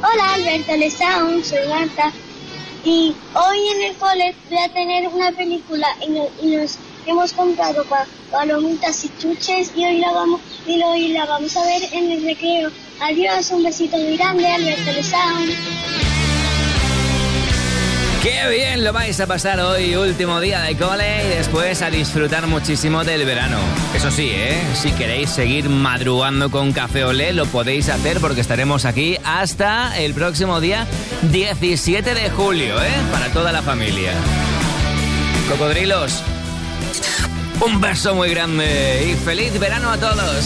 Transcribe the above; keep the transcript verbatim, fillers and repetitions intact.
Hola Alberto Lezaun, soy Marta y hoy en el cole voy a tener una película y, no, y nos hemos comprado pa, palomitas y chuches y hoy la vamos y hoy la vamos a ver en el recreo. Adiós, un besito muy grande, Alberto Lezaun. ¡Qué bien lo vais a pasar hoy, último día de cole, y después a disfrutar muchísimo del verano! Eso sí, ¿eh? Si queréis seguir madrugando con Café Olé, lo podéis hacer porque estaremos aquí hasta el próximo día diecisiete de julio, ¿eh? Para toda la familia. Cocodrilos, un beso muy grande y feliz verano a todos.